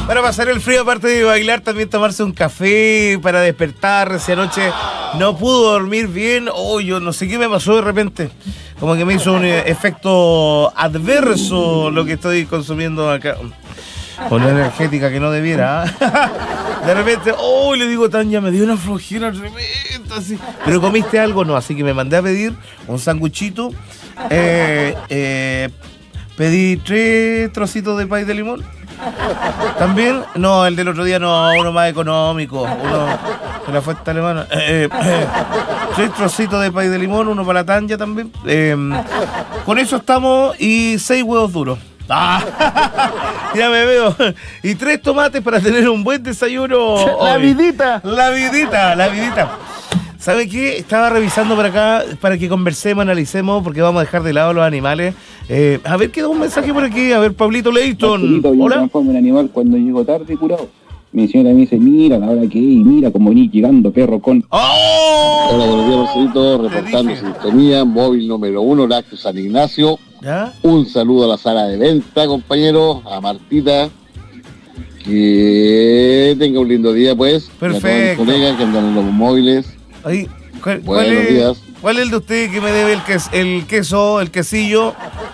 Para pasar el frío, aparte de bailar, también tomarse un café para despertar. Si anoche no pudo dormir bien, yo no sé qué me pasó de repente. Como que me hizo un efecto adverso lo que estoy consumiendo acá. Una energética que no debiera. De repente, le digo, Tania, me dio una flojera tremenda. Así. Pero comiste algo, no, así que me mandé a pedir un sanguchito. Pedí 3 trocitos de pay de limón. También, no, el del otro día no, uno más económico, uno de la fuente alemana. 3 trocitos de pay de limón, uno para la Tanya también. Con eso estamos y 6 huevos duros. Ya me veo. Y 3 tomates para tener un buen desayuno. La vidita. ¿Sabe qué? Estaba revisando por acá para que conversemos, analicemos, porque vamos a dejar de lado los animales. A ver, queda un mensaje por aquí. A ver, Pablito Leighton. Yo me transformo en animal cuando llego tarde curado. Mi señora me dice, mira la hora que es, y mira cómo venís llegando, perro con... ¡Oh! Hola, buenos días, Marcelito. Reportando sintonía, móvil número 1, Lacto San Ignacio. ¿Ya? Un saludo a la sala de venta, compañeros, a Martita. Que tenga un lindo día, pues. Perfecto. Y a todos mis colegas que andan en los móviles. Ay, Buenos días. ¿Cuál es el de usted que me debe el queso, el quesillo?